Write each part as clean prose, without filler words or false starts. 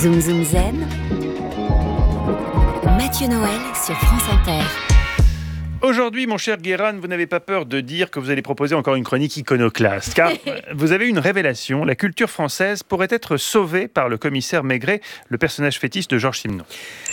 Zoom Zoom Zen, Mathieu Noël sur France Inter. Aujourd'hui, mon cher Guérin, vous n'avez pas peur de dire que vous allez proposer encore une chronique iconoclaste, car vous avez une révélation. La culture française pourrait être sauvée par le commissaire Maigret, le personnage fétiche de Georges Simenon.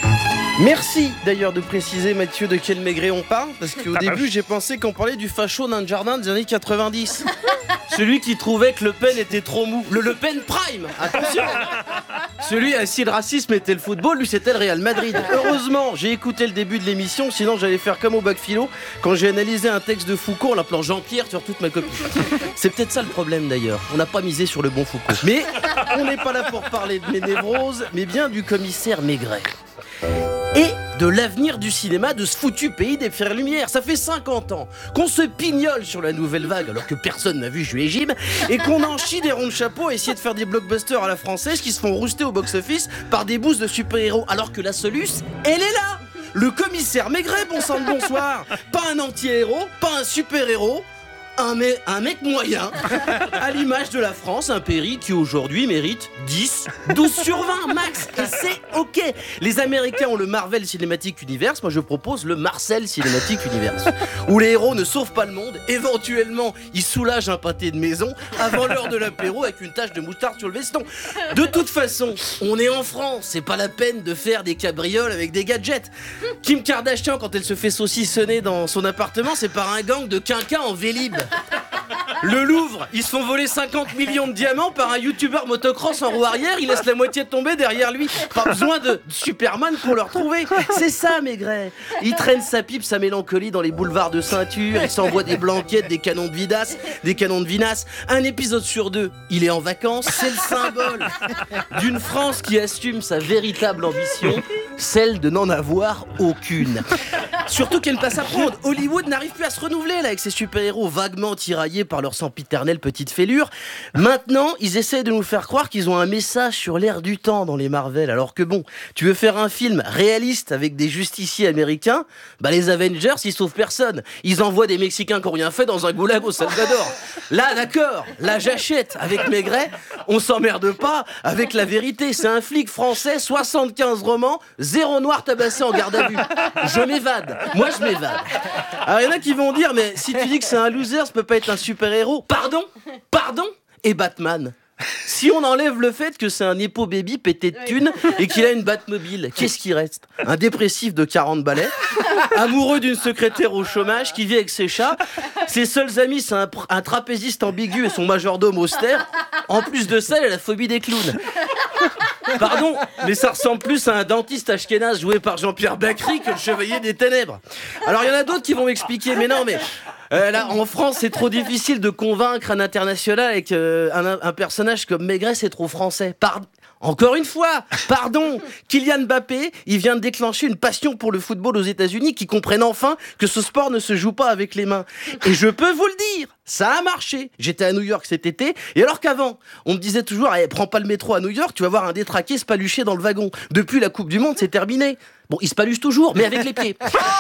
Merci d'ailleurs de préciser, Mathieu, de quel Maigret on parle, parce qu'au début j'ai pensé qu'on parlait du facho nain de jardin des années 90. Celui qui trouvait que Le Pen était trop mou. Le Pen Prime, attention. Celui, si le racisme était le football, lui c'était le Real Madrid. Heureusement, j'ai écouté le début de l'émission, sinon j'allais faire comme au bac philo quand j'ai analysé un texte de Foucault en l'appelant Jean-Pierre sur toute ma copie. C'est peut-être ça le problème d'ailleurs, on n'a pas misé sur le bon Foucault. Mais on n'est pas là pour parler de mes névroses, mais bien du commissaire Maigret. Et de l'avenir du cinéma de ce foutu pays des Frères Lumière. Ça fait 50 ans qu'on se pignole sur la nouvelle vague alors que personne n'a vu Jules et Jim et qu'on en chie des ronds de chapeau à essayer de faire des blockbusters à la française qui se font rouster au box-office par des boosts de super-héros alors que la soluce, elle est là. Le commissaire Maigret, bon sang de bonsoir. Pas un anti-héros, pas un super-héros, un mec moyen, à l'image de la France, un pays qui aujourd'hui mérite 10, 12 sur 20 max, et c'est ok. Les Américains ont le Marvel Cinematic Universe, moi je propose le Marcel Cinematic Universe, où les héros ne sauvent pas le monde, éventuellement ils soulagent un pâté de maison avant l'heure de l'apéro avec une tache de moutarde sur le veston. De toute façon, on est en France, c'est pas la peine de faire des cabrioles avec des gadgets. Kim Kardashian, quand elle se fait saucissonner dans son appartement, c'est par un gang de quinquas en Vélib. Le Louvre, ils se font voler 50 millions de diamants par un youtubeur motocross en roue arrière, il laisse la moitié tomber derrière lui. Pas besoin de Superman pour le retrouver. C'est ça, Maigret. Il traîne sa pipe, sa mélancolie dans les boulevards de ceinture, il s'envoie des blanquettes, des canons de Vidas, des canons de Vinasse. Un épisode sur 2, il est en vacances, c'est le symbole d'une France qui assume sa véritable ambition, celle de n'en avoir aucune. Surtout qu'elle passe à prendre. Hollywood n'arrive plus à se renouveler là, avec ses super-héros vaguement tiraillés par leur sempiternelle petite fêlure. Maintenant, ils essaient de nous faire croire qu'ils ont un message sur l'air du temps dans les Marvel. Alors que bon, tu veux faire un film réaliste avec des justiciers américains, bah les Avengers, ils sauvent personne. Ils envoient des Mexicains qui n'ont rien fait dans un goulag au Salvador. Là, d'accord, là j'achète. Avec Maigret, on s'emmerde pas avec la vérité. C'est un flic français, 75 romans, 0 noir tabassé en garde à vue. Je m'évade. Moi, je m'évade. Alors, il y en a qui vont dire, mais si tu dis que c'est un loser, ça peut pas être un super-héros. Pardon. Et Batman. Si on enlève le fait que c'est un épo baby pété de thunes et qu'il a une Batmobile, qu'est-ce qui reste ? Un dépressif de 40 balais, amoureux d'une secrétaire au chômage qui vit avec ses chats. Ses seuls amis, c'est un trapéziste ambigu et son majordome austère. En plus de ça, il a la phobie des clowns. Pardon, mais ça ressemble plus à un dentiste ashkénaze joué par Jean-Pierre Bacry que le chevalier des ténèbres. Alors il y en a d'autres qui vont m'expliquer, mais non, mais là en France c'est trop difficile de convaincre un international avec un personnage comme Maigret, c'est trop français. Encore une fois, pardon, Kylian Mbappé, il vient de déclencher une passion pour le football aux États-Unis qui comprennent enfin que ce sport ne se joue pas avec les mains. Et je peux vous le dire, ça a marché. J'étais à New York cet été, et alors qu'avant, on me disait toujours, prends pas le métro à New York, tu vas voir un détraqué se palucher dans le wagon. Depuis la Coupe du Monde, c'est terminé. Bon, il se paluche toujours, mais avec les pieds.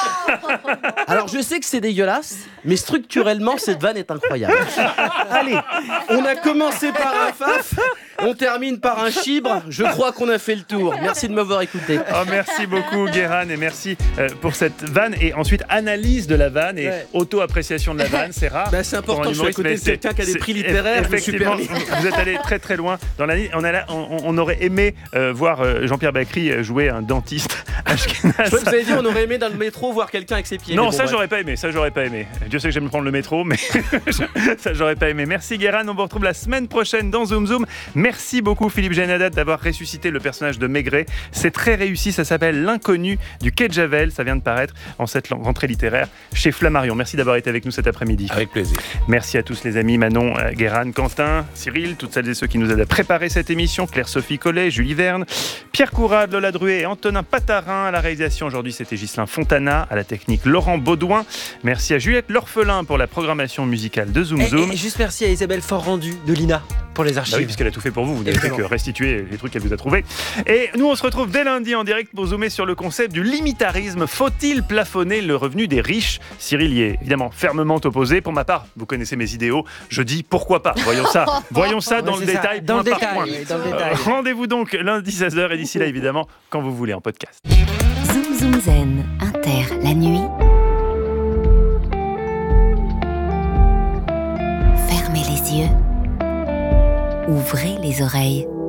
Alors, je sais que c'est dégueulasse, mais structurellement, cette vanne est incroyable. Allez, on a commencé par un faf, on termine par un chibre. Je crois qu'on a fait le tour. Merci de m'avoir écouté. Oh, merci beaucoup, Guérin, et merci pour cette vanne. Et ensuite, analyse de la vanne et auto-appréciation de la vanne. C'est rare. C'est important, je suis à côté de quelqu'un qui a des prix littéraires. Effectivement, vous êtes allé très très loin dans la ligne. On aurait aimé voir Jean-Pierre Bacry jouer un dentiste. Je crois que vous avez dit on aurait aimé dans le métro voir quelqu'un avec ses pieds. Non, ça j'aurais pas aimé. Dieu sait que j'aime prendre le métro, mais ça j'aurais pas aimé. Merci Guérin, on vous retrouve la semaine prochaine dans Zoom Zoom. Merci beaucoup Philippe Genadat d'avoir ressuscité le personnage de Maigret. C'est très réussi, ça s'appelle L'inconnu du quai de Javel. Ça vient de paraître en cette rentrée littéraire chez Flammarion. Merci d'avoir été avec nous cet après-midi. Avec plaisir. Merci à tous les amis, Manon, Guérin, Quentin, Cyril, toutes celles et ceux qui nous aident à préparer cette émission, Claire-Sophie Collet, Julie Verne, Pierre Courade, Lola Druet et Antonin Patarin à la réalisation. Aujourd'hui, c'était Ghislain Fontana, à la technique Laurent Baudouin. Merci à Juliette L'Orphelin pour la programmation musicale de Zoom Zoom. Et juste merci à Isabelle Fort-Rendu de l'INA pour les archives. Bah oui, puisqu'elle a tout fait pour pour vous. Vous n'avez fait que restituer les trucs qu'elle vous a trouvés. Et nous, on se retrouve dès lundi en direct pour zoomer sur le concept du limitarisme. Faut-il plafonner le revenu des riches ? Cyril y est évidemment fermement opposé. Pour ma part, vous connaissez mes idéaux. Je dis pourquoi pas. Voyons ça dans le détail. Dans le détail. Rendez-vous donc lundi 16h et d'ici là, évidemment, quand vous voulez en podcast. Zoom Zoom Zen, Inter, la nuit. Fermez les yeux. Ouvrez les oreilles.